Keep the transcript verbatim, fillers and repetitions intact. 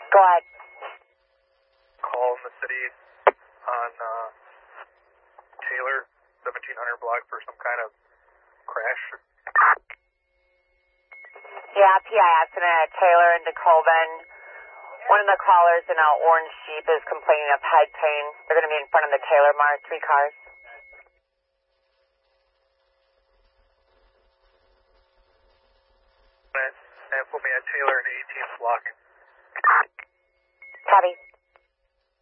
Go ahead. Call in the city on uh, Taylor, seventeen hundred block for some kind of crash. Yeah, P I accident at Taylor into Colvin. One of the callers in an orange Jeep is complaining of head pain. They're going to be in front of the Taylor Mart, three cars.